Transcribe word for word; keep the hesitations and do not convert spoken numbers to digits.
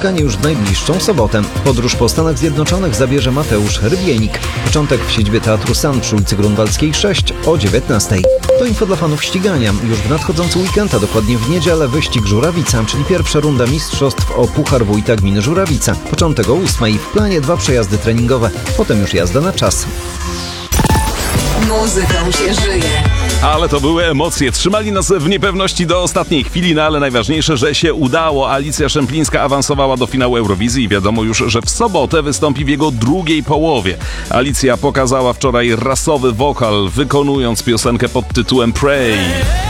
spotkanie już w najbliższą sobotę. Podróż po Stanach Zjednoczonych zabierze Mateusz Rybienik. Początek w siedzibie Teatru Sun przy ulicy Grunwaldzkiej sześć o dziewiętnastej. To info dla fanów ścigania. Już w nadchodzący weekend, a dokładnie w niedzielę, wyścig Żurawica, czyli pierwsza runda mistrzostw o Puchar Wójta Gminy Żurawica. Początek o ósmej, w planie dwa przejazdy treningowe, potem już jazda na czas. Muzyką się żyje. Ale to były emocje. Trzymali nas w niepewności do ostatniej chwili, no ale najważniejsze, że się udało. Alicja Szemplińska awansowała do finału Eurowizji i wiadomo już, że w sobotę wystąpi w jego drugiej połowie. Alicja pokazała wczoraj rasowy wokal, wykonując piosenkę pod tytułem Pray.